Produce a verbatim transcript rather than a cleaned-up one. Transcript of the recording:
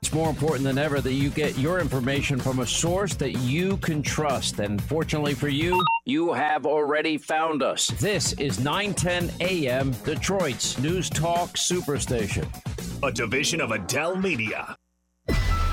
It's more important than ever that you get your information from a source that you can trust. And fortunately for you, you have already found us. This is nine ten A M, Detroit's News Talk Superstation. A division of Adele Media.